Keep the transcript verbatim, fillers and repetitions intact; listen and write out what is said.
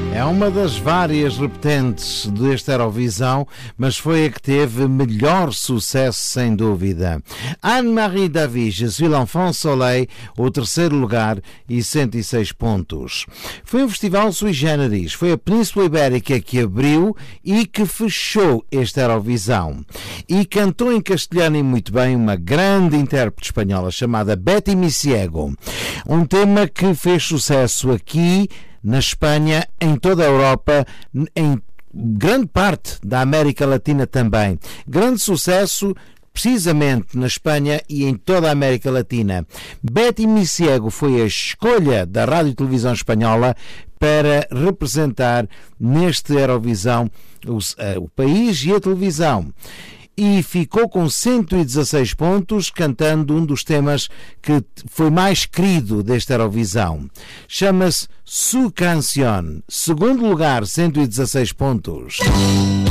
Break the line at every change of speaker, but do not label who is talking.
É uma das várias repetentes deste Eurovisão, mas foi a que teve melhor sucesso, sem dúvida. Anne-Marie David, Je suis l'enfant soleil, o terceiro lugar e cento e seis pontos. Foi um festival sui generis, foi a Península Ibérica que abriu e que fechou este Eurovisão. E cantou em castelhano e muito bem uma grande intérprete espanhola chamada Betty Misiego. Um tema que fez sucesso aqui na Espanha, em toda a Europa, em grande parte da América Latina também. Grande sucesso precisamente na Espanha e em toda a América Latina. Betty Misiego foi a escolha da Rádio e Televisão Espanhola para representar neste Eurovisão o, uh, o país e a televisão. E ficou com cento e dezasseis pontos, cantando um dos temas que foi mais querido desta Eurovisão. Chama-se Su Canción. Segundo lugar, cento e dezasseis pontos.